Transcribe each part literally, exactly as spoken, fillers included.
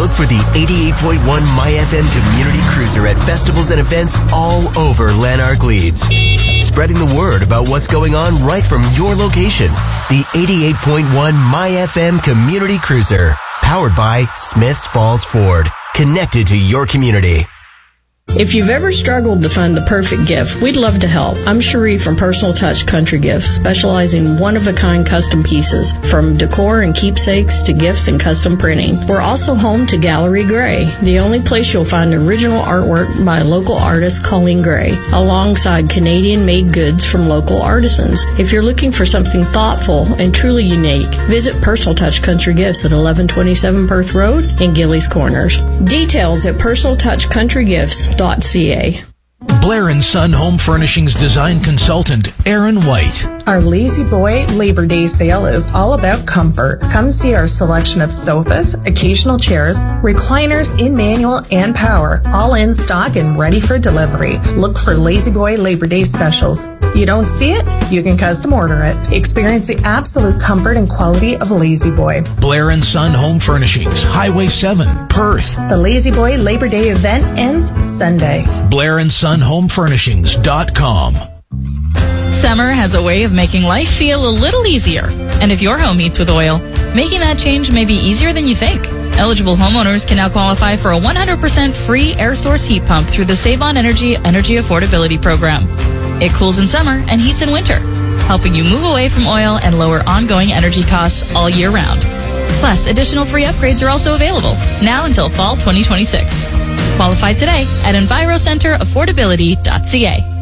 Look for the eighty-eight point one MyFM Community Cruiser at festivals and events all over Lanark Leeds. Spreading the word about what's going on right from your location. The eighty-eight point one MyFM Community Cruiser. Powered by Smiths Falls Ford. Connected to your community. If you've ever struggled to find the perfect gift, we'd love to help. I'm Cherie from Personal Touch Country Gifts, specializing in one-of-a-kind custom pieces, from decor and keepsakes to gifts and custom printing. We're also home to Gallery Gray, the only place you'll find original artwork by local artist Colleen Gray, alongside Canadian-made goods from local artisans. If you're looking for something thoughtful and truly unique, visit Personal Touch Country Gifts at eleven twenty-seven Perth Road in Gillies Corners. Details at personal touch country gifts dot c a. Blair and Son Home Furnishings design consultant Aaron White. Our Lazy Boy Labor Day sale is all about comfort. Come see our selection of sofas, occasional chairs, recliners in manual and power, all in stock and ready for delivery. Look for Lazy Boy Labor Day specials. You don't see it? You can custom order it. Experience the absolute comfort and quality of Lazy Boy. Blair and Son Home Furnishings, Highway seven, Perth. The Lazy Boy Labor Day event ends Sunday. Blair and Son Home Furnishings dot com. Summer has a way of making life feel a little easier. And if your home heats with oil, making that change may be easier than you think. Eligible homeowners can now qualify for a one hundred percent free air source heat pump through the Save On Energy Energy Affordability Program. It cools in summer and heats in winter, helping you move away from oil and lower ongoing energy costs all year round. Plus, additional free upgrades are also available, now until fall twenty twenty-six. Qualify today at enviro center affordability dot c a.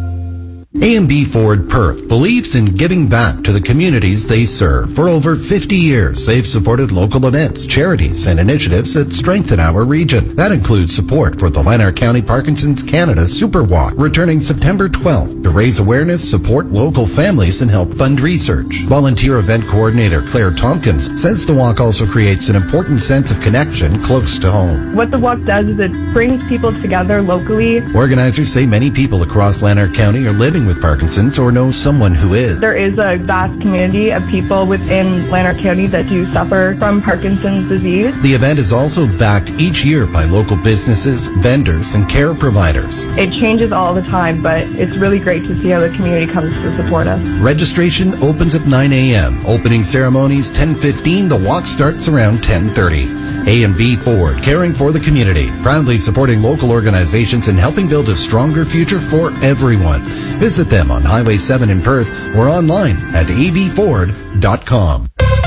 A and B Ford Perth believes in giving back to the communities they serve. For over fifty years, they've supported local events, charities, and initiatives that strengthen our region. That includes support for the Lanark County Parkinson's Canada Super Walk, returning September twelfth to raise awareness, support local families, and help fund research. Volunteer event coordinator Claire Tompkins says the walk also creates an important sense of connection close to home. What the walk does is it brings people together locally. Organizers say many people across Lanark County are living with Parkinson's or know someone who is. There is a vast community of people within Lanark County that do suffer from Parkinson's disease. The event is also backed each year by local businesses, vendors, and care providers. It changes all the time, but it's really great to see how the community comes to support us. Registration opens at nine a.m. Opening ceremonies ten fifteen. The walk starts around ten thirty. A and B Ford, caring for the community, proudly supporting local organizations and helping build a stronger future for everyone. Visit them on Highway seven in Perth or online at a b ford dot com.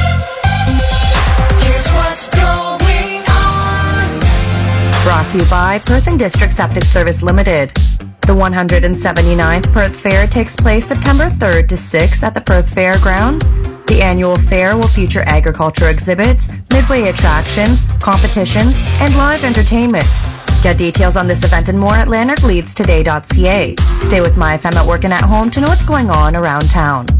Here's what's going on. Brought to you by Perth and District Septic Service Limited. The one hundred seventy-ninth Perth Fair takes place September third to sixth at the Perth Fairgrounds. The annual fair will feature agriculture exhibits, midway attractions, competitions, and live entertainment. Get details on this event and more at lanark leeds today dot c a. Stay with MyFM at work and at home to know what's going on around town.